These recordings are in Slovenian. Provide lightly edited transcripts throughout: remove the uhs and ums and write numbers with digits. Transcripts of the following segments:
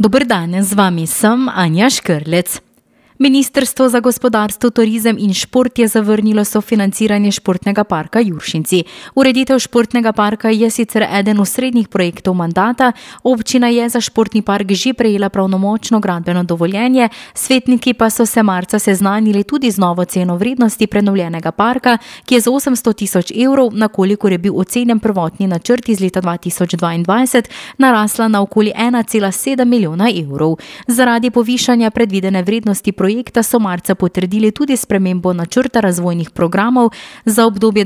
Dober dan, z vami sem Anja Škrlec. Ministrstvo za gospodarstvo, turizem in šport je zavrnilo sofinanciranje športnega parka Juršinci. Ureditev športnega parka je sicer eden osrednjih projektov mandata, občina je za športni park že prejela pravnomočno gradbeno dovoljenje, svetniki pa so se marca seznanili tudi z novo ceno vrednosti prenovljenega parka, ki je z 800 000 evrov, na kolikor je bil ocenjen prvotni načrt iz leta 2022, narasla na okoli 1,7 milijona evrov. Zaradi povišanja predvidene vrednosti projekta so marca potrdili tudi spremembo načrta razvojnih programov za obdobje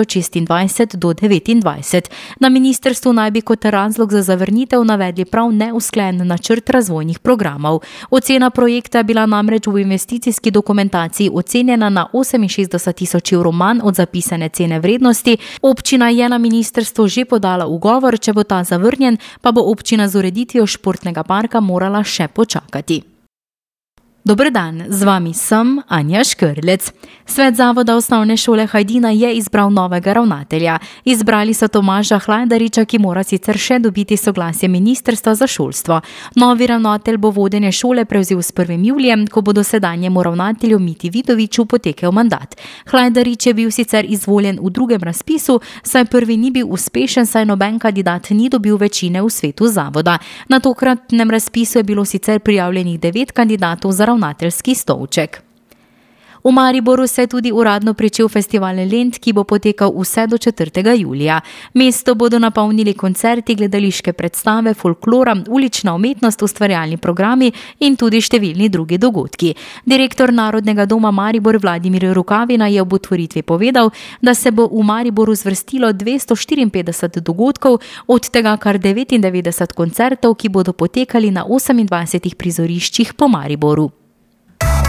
2026 do 2029. Na ministrstvu naj bi kot razlog za zavrnitev navedli prav neusklajen načrt razvojnih programov. Ocena projekta je bila namreč v investicijski dokumentaciji ocenjena na 68 000 evrov manj od zapisane cene vrednosti. Občina je na ministrstvo že podala ugovor, če bo ta zavrnjen, pa bo občina z ureditvijo športnega parka morala še počakati. Dober dan, z vami sem Anja Škrlec. Svet Zavoda osnovne šole Hajdina je izbral novega ravnatelja. Izbrali so Tomaža Hlajdariča, ki mora sicer še dobiti soglasje Ministrstva za šolstvo. Novi ravnatelj bo vodenje šole prevzel s 1. julijem, ko bo dosedanjemu ravnatelju Miti Vidoviču potekel mandat. Hlajdarič je bil sicer izvoljen v drugem razpisu, saj prvi ni bil uspešen, saj noben kandidat ni dobil večine v svetu zavoda. Na tokratnem razpisu je bilo sicer prijavljenih 9 kandidatov za ravnateljski stolček. V Mariboru se je tudi uradno pričel festival Lent, ki bo potekal vse do 4. julija. Mesto bodo napolnili koncerti, gledališke predstave, folklora, ulična umetnost, ustvarjalni programi in tudi številni drugi dogodki. Direktor Narodnega doma Maribor Vladimir Rukavina je ob otvoritvi povedal, da se bo v Mariboru zvrstilo 254 dogodkov, od tega kar 99 koncertov, ki bodo potekali na 28 prizoriščih po Mariboru.